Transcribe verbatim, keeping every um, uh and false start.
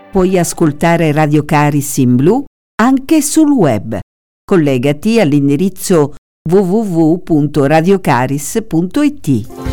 Puoi ascoltare Radio Caris in blu anche sul web. Collegati all'indirizzo w w w punto radiocaris punto i t.